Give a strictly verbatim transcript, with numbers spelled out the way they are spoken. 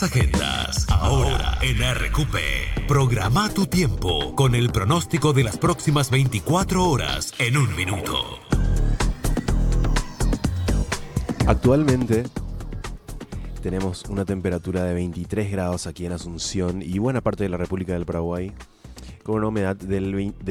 Agendas, ahora en R Q P. Programa tu tiempo con el pronóstico de las próximas veinticuatro horas en un minuto. Actualmente tenemos una temperatura de veintitrés grados aquí en Asunción y buena parte de la República del Paraguay, con una humedad del veinte